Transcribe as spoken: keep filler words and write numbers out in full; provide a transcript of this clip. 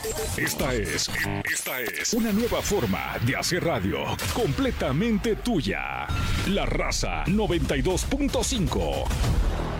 Esta es, esta es una nueva forma de hacer radio, completamente tuya. La Raza noventa y dos punto cinco.